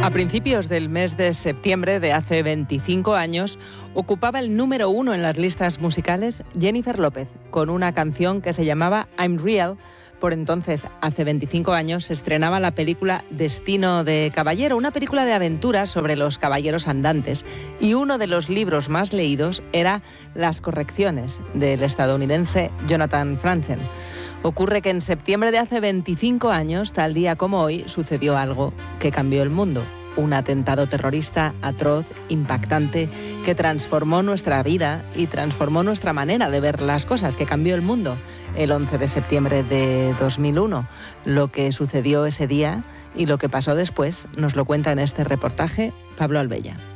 A principios del mes de septiembre de hace 25 años, ocupaba el número 1 en las listas musicales Jennifer López, con una canción que se llamaba I'm Real. Por entonces, hace 25 años, se estrenaba la película Destino de Caballero, una película de aventuras sobre los caballeros andantes. Y uno de los libros más leídos era Las correcciones, del estadounidense Jonathan Franzen. Ocurre que en septiembre de hace 25 años, tal día como hoy, sucedió algo que cambió el mundo. Un atentado terrorista atroz, impactante, que transformó nuestra vida y transformó nuestra manera de ver las cosas, que cambió el mundo. El 11 de septiembre de 2001. Lo que sucedió ese día y lo que pasó después nos lo cuenta en este reportaje Pablo Albella.